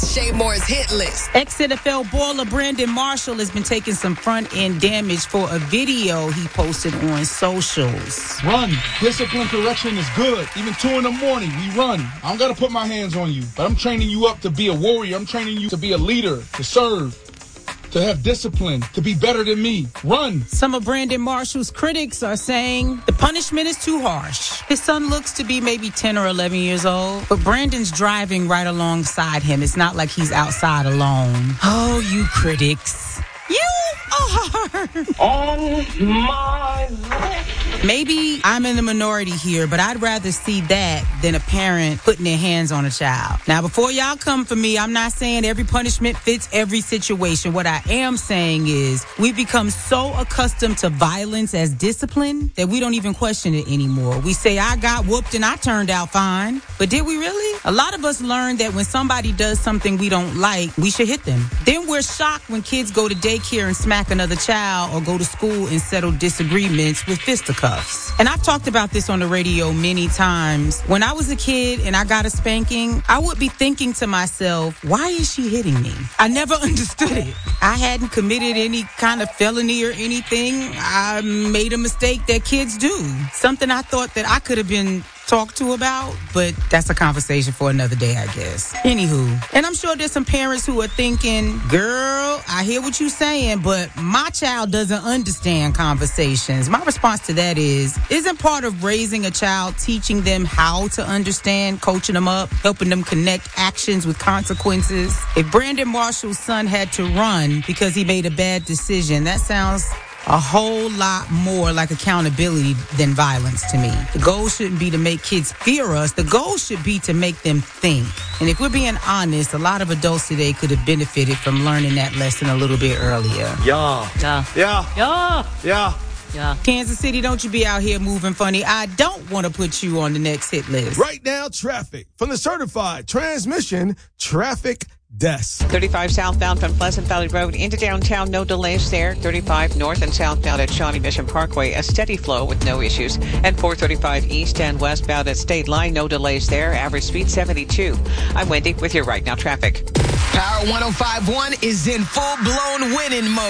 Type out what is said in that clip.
Shay Moore's hit list. Ex-NFL baller Brandon Marshall has been taking some front-end damage for a video he posted on socials. Run. Discipline correction is good. Even 2 in the morning, we run. I don't got to put my hands on you, but I'm training you up to be a warrior. I'm training you to be a leader, to serve, to have discipline, to be better than me. Run. Some of Brandon Marshall's critics are saying the punishment is too harsh. His son looks to be maybe 10 or 11 years old, but Brandon's driving right alongside him. It's not like he's outside alone. Oh, you critics. You are on my left. Maybe I'm in the minority here, but I'd rather see that than a parent putting their hands on a child. Now, before y'all come for me, I'm not saying every punishment fits every situation. What I am saying is we've become so accustomed to violence as discipline that we don't even question it anymore. We say, I got whooped and I turned out fine. But did we really? A lot of us learned that when somebody does something we don't like, we should hit them. Then we're shocked when kids go to daycare and smack another child or go to school and settle disagreements with fisticuffs. And I've talked about this on the radio many times. When I was a kid and I got a spanking, I would be thinking to myself, why is she hitting me? I never understood it. I hadn't committed any kind of felony or anything. I made a mistake that kids do. Something I thought that I could have been talked to about, but that's a conversation for another day, I guess. Anywho, and I'm sure there's some parents who are thinking, girl, I hear what you're saying, but my child doesn't understand conversations. My response to that is, isn't part of raising a child teaching them how to understand, coaching them up, helping them connect actions with consequences? If Brandon Marshall's son had to run because he made a bad decision, that sounds a whole lot more like accountability than violence to me. The goal shouldn't be to make kids fear us. The goal should be to make them think. And if we're being honest, a lot of adults today could have benefited from learning that lesson a little bit earlier. Yeah. Kansas City, don't you be out here moving funny. I don't want to put you on the next hit list. Right now, traffic from the certified transmission traffic desk. 35 southbound from Pleasant Valley Road into downtown, no delays there. 35 north and southbound at Shawnee Mission Parkway, a steady flow with no issues. And 435 east and westbound at State Line, no delays there. Average speed 72. I'm Wendy with your Right Now traffic. Power 105.1 is in full-blown winning mode.